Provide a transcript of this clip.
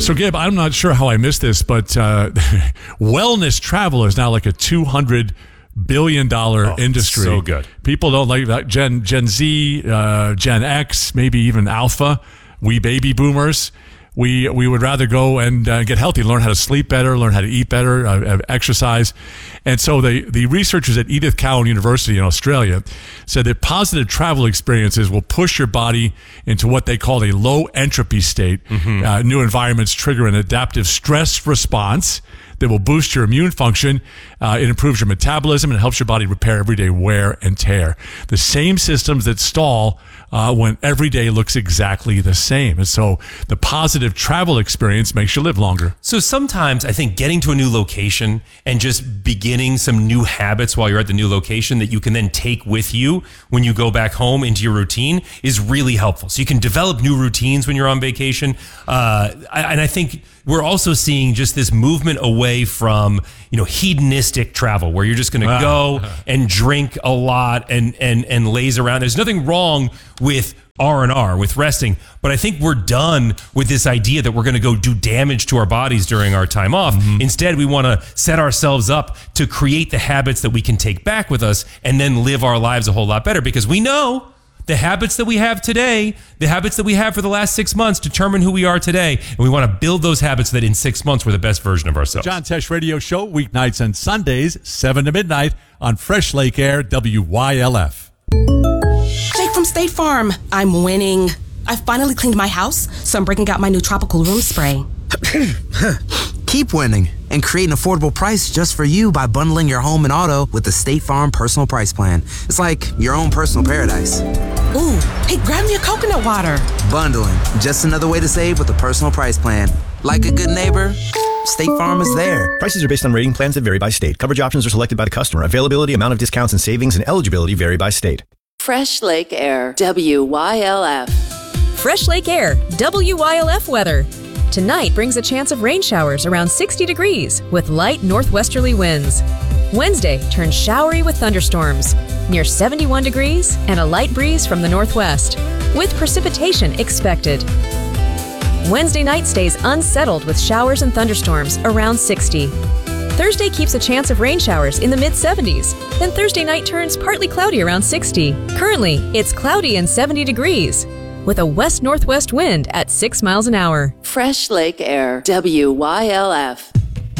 So, Gabe, I'm not sure how I missed this, but wellness travel is now like a $200 billion industry. So good. People don't like that. Gen Z, Gen X, maybe even Alpha. We baby boomers. We would rather go and get healthy, learn how to sleep better, learn how to eat better, exercise. And so the researchers at Edith Cowan University in Australia said that positive travel experiences will push your body into what they call a low entropy state. New environments trigger an adaptive stress response that will boost your immune function. It improves your metabolism and helps your body repair everyday wear and tear. The same systems that stall when every day looks exactly the same. And so the positive travel experience makes you live longer. So sometimes I think getting to a new location and just beginning some new habits while you're at the new location that you can then take with you when you go back home into your routine is really helpful. So you can develop new routines when you're on vacation. And I think we're also seeing just this movement away from, hedonistic travel where you're just going to go and drink a lot and laze around. There's nothing wrong with R&R, with resting, but I think we're done with this idea that we're going to go do damage to our bodies during our time off. Instead, we want to set ourselves up to create the habits that we can take back with us and then live our lives a whole lot better, because we know the habits that we have today, the habits that we have for the last 6 months determine who we are today. And we want to build those habits so that in 6 months, we're the best version of ourselves. John Tesh Radio Show, weeknights and Sundays, 7 to midnight on Fresh Lake Air, WYLF. Jake from State Farm. I'm winning. I finally cleaned my house, so I'm breaking out my new tropical room spray. Keep winning and create an affordable price just for you by bundling your home and auto with the State Farm Personal Price Plan. It's like your own personal paradise. Ooh, hey, grab me a coconut water. Bundling, just another way to save with the Personal Price Plan. Like a good neighbor, State Farm is there. Prices are based on rating plans that vary by state. Coverage options are selected by the customer. Availability, amount of discounts and savings, and eligibility vary by state. Fresh Lake Air, WYLF. Fresh Lake Air, WYLF weather. Tonight brings a chance of rain showers around 60 degrees with light northwesterly winds. Wednesday turns showery with thunderstorms near 71 degrees and a light breeze from the northwest with precipitation expected. Wednesday night stays unsettled with showers and thunderstorms around 60. Thursday keeps a chance of rain showers in the mid-70s. Then Thursday night turns partly cloudy around 60. Currently, it's cloudy and 70 degrees with a west-northwest wind at 6 miles an hour. Fresh Lake Air, WYLF.